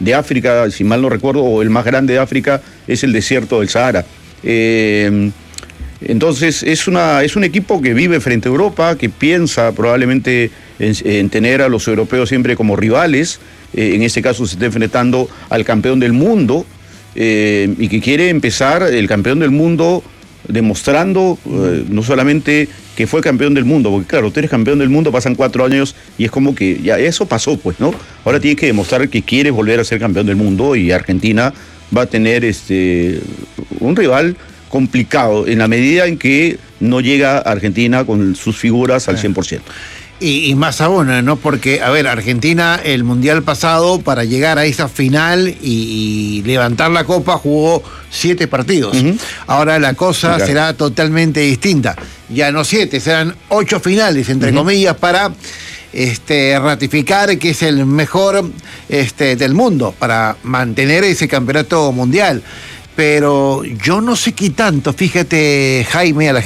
de África, si mal no recuerdo, o el más grande de África es el desierto del Sahara. Entonces es un equipo que vive frente a Europa, que piensa probablemente en tener a los europeos siempre como rivales. En este caso se está enfrentando al campeón del mundo, y que quiere empezar el campeón del mundo demostrando no solamente que fue campeón del mundo, porque claro, tú eres campeón del mundo, pasan 4 años y es como que ya eso pasó, pues, ¿no? Ahora tienes que demostrar que quieres volver a ser campeón del mundo, y Argentina va a tener un rival complicado en la medida en que no llega Argentina con sus figuras al 100%. Y más aún, ¿no? Porque, a ver, Argentina, el Mundial pasado, para llegar a esa final y levantar la copa, jugó 7 partidos. Ahora la cosa será totalmente distinta. Ya no 7, serán 8 finales, entre comillas, para ratificar que es el mejor del mundo, para mantener ese campeonato mundial. Pero yo no sé qué tanto, fíjate, Jaime, a la